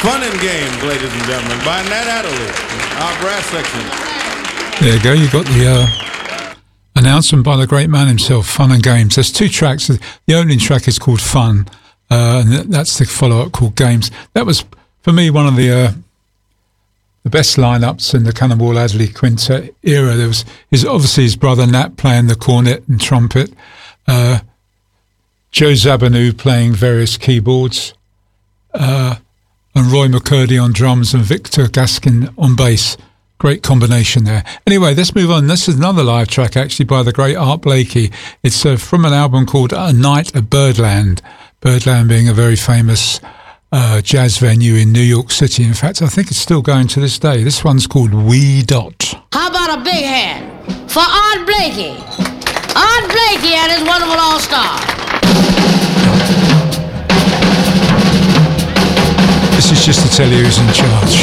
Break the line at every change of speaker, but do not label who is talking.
Fun and Games, ladies and gentlemen, by Nat Adderley, our brass section.
There you go. You got the announcement by the great man himself, Fun and Games. There's two tracks. The opening track is called Fun, and that's the follow-up called Games. That was, for me, one of the best lineups in the Cannonball Adderley Quintet era. There was obviously his brother Nat playing the cornet and trumpet, Joe Zabanu playing various keyboards, and Roy McCurdy on drums and Victor Gaskin on bass. Great combination there. Anyway, let's move on. This is another live track actually by the great Art Blakey. It's from an album called A Night at Birdland. Birdland being a very famous jazz venue in New York City. In fact, I think it's still going to this day. This one's called Wee Dot.
How about a big hand for Art Blakey? Art Blakey and his wonderful all-star.
This is just to tell you who's in charge.